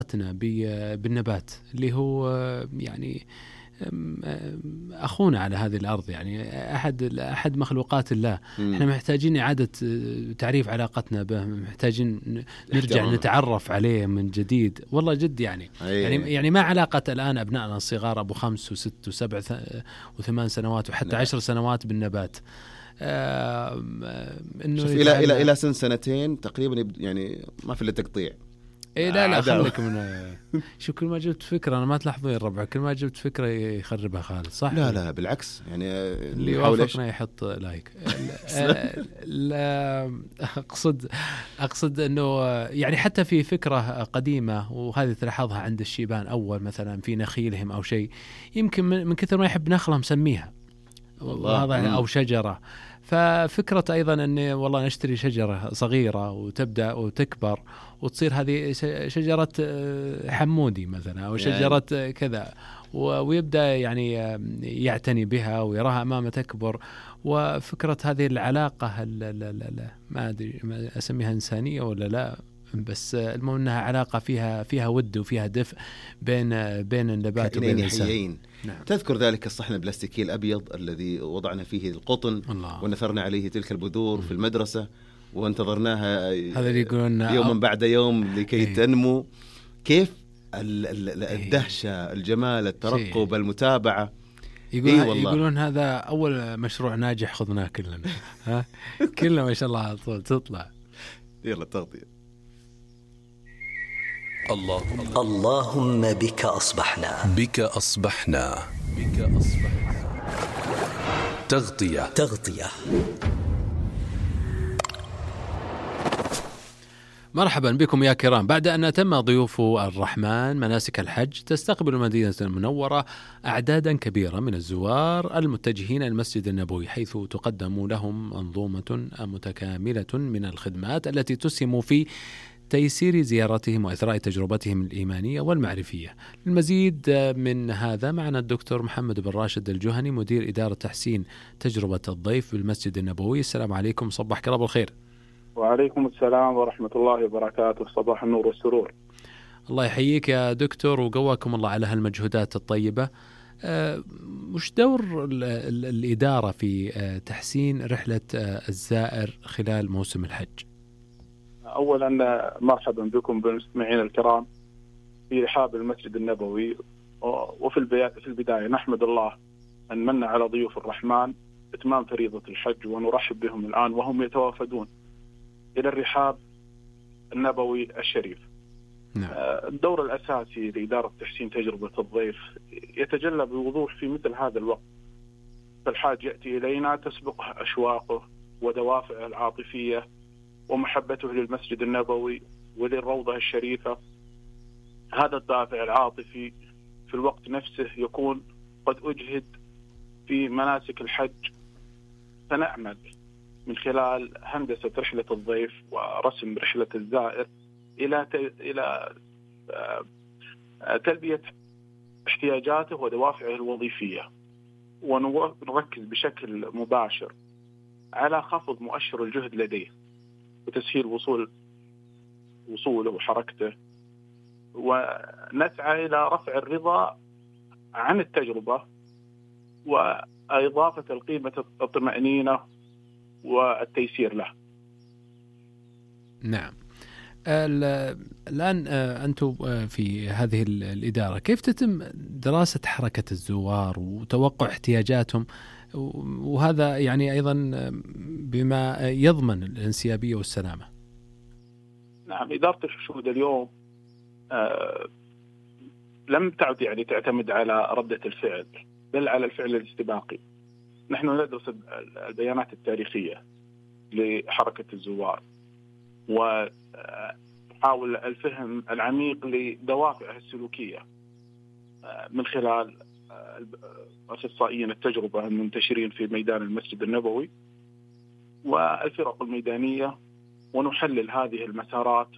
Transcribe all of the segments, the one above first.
علاقتنا بالنبات اللي هو يعني أخونا على هذه الأرض، يعني أحد مخلوقات الله. إحنا محتاجين إعادة تعريف علاقتنا به، محتاجين نرجع نتعرف عليه من جديد. والله جد يعني ما علاقة الآن أبنائنا الصغار أبو 5 و6 و7 و8 سنوات وحتى 10 سنوات بالنبات. إنه إلى سنتين تقريبا يعني ما في إلا تقطيع. إيه لا خليك من شو كل ما جبت فكرة، أنا ما تلاحظين ربع، كل ما جبت فكرة يخربها خالد، صح؟ لا بالعكس، يعني اللي يوافقنا يحط لايك. لا أقصد إنه يعني حتى في فكرة قديمة وهذه تلاحظها عند الشيبان أول مثلا في نخيلهم أو شيء، يمكن من كثر ما يحب نخلة مسميها أو شجرة. ففكرة أيضا أن والله نشتري شجرة صغيرة وتبدأ وتكبر وتصير هذه شجرة حمودي مثلا أو شجرة كذا، ويبدأ يعني يعتني بها ويراها أمامه تكبر. وفكرة هذه العلاقة ما أدري ما أسميها إنسانية ولا لا، بس المهم أنها علاقة فيها ود وفيها دفء بين النبات وبين الإنسان. نعم. تذكر ذلك الصحن البلاستيكي الأبيض الذي وضعنا فيه القطن ونثرنا عليه تلك البذور في المدرسة وانتظرناها يوما بعد يوم لكي تنمو؟ كيف الدهشة، الجمال، الترقب، المتابعة. يقولون هذا أول مشروع ناجح خذناه كلنا. كلنا ما شاء الله تطلع. يلا تغطية. اللهم بك أصبحنا تغطية. مرحبا بكم يا كرام. بعد أن أتم ضيوف الرحمن مناسك الحج، تستقبل المدينة المنورة أعدادا كبيرة من الزوار المتجهين المسجد النبوي، حيث تقدم لهم منظومة متكاملة من الخدمات التي تسهم في تيسير زيارتهم وإثراء تجربتهم الإيمانية والمعرفية. للمزيد من هذا معنا الدكتور محمد بن راشد الجهني، مدير إدارة تحسين تجربة الضيف بالمسجد النبوي. السلام عليكم، صباحك الله بالخير. وعليكم السلام ورحمة الله وبركاته، صباح النور والسرور. الله يحييك يا دكتور وقواكم الله على هالمجهودات الطيبة. وش دور الإدارة في تحسين رحلة الزائر خلال موسم الحج؟ أولا مرحبا بكم بالمستمعين الكرام في رحاب المسجد النبوي. وفي البداية نحمد الله أن من على ضيوف الرحمن إتمام فريضة الحج، ونرحب بهم الآن وهم يتوافدون إلى الرحاب النبوي الشريف. الدور الأساسي لإدارة تحسين تجربة الضيف يتجلى بوضوح في مثل هذا الوقت، فالحاج يأتي إلينا تسبقه أشواقه ودوافعه العاطفية ومحبته للمسجد النبوي وللروضة الشريفة. هذا الدافع العاطفي في الوقت نفسه يكون قد أجهد في مناسك الحج، فنعمل من خلال هندسة رحلة الضيف ورسم رحلة الزائر إلى تلبية احتياجاته ودوافعه الوظيفية، ونركز بشكل مباشر على خفض مؤشر الجهد لديه وتسهيل وصوله وحركته، ونسعى إلى رفع الرضا عن التجربة وإضافة القيمة الطمأنينة والتيسير له. نعم. الآن أنتم في هذه الإدارة كيف تتم دراسة حركة الزوار وتوقع احتياجاتهم، وهذا يعني أيضا بما يضمن الانسيابية والسلامة؟ نعم، إدارة الحشود اليوم لم تعد يعني تعتمد على ردة الفعل، بل على الفعل الاستباقي. نحن ندرس البيانات التاريخية لحركة الزوار ونحاول الفهم العميق لدوافعها السلوكية من خلال أخصائيين التجربة المنتشرين في ميدان المسجد النبوي والفرق الميدانية، ونحلل هذه المسارات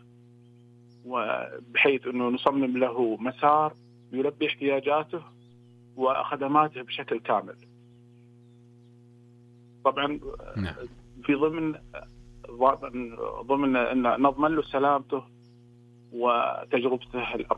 وبحيث أنه نصمم له مسار يلبي احتياجاته وخدماته بشكل كامل. طبعا في ضمن أن نضمن له سلامته وتجربته